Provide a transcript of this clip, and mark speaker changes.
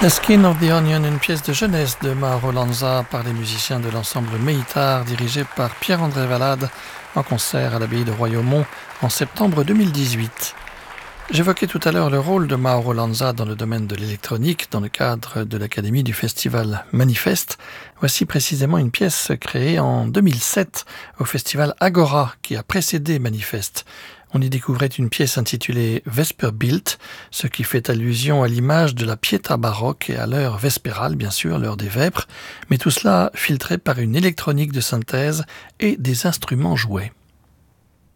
Speaker 1: The Skin of the Onion, une pièce de jeunesse de Mauro Lanza par les musiciens de l'ensemble Meitar, dirigé par Pierre-André Valade, en concert à l'abbaye de Royaumont en septembre 2018. J'évoquais tout à l'heure le rôle de Mauro Lanza dans le domaine de l'électronique, dans le cadre de l'Académie du festival Manifeste. Voici précisément une pièce créée en 2007 au festival Agora, qui a précédé Manifeste. On y découvrait une pièce intitulée Vesperbild, ce qui fait allusion à l'image de la Pietà baroque et à l'heure vespérale, bien sûr, l'heure des vêpres, mais tout cela filtré par une électronique de synthèse et des instruments joués.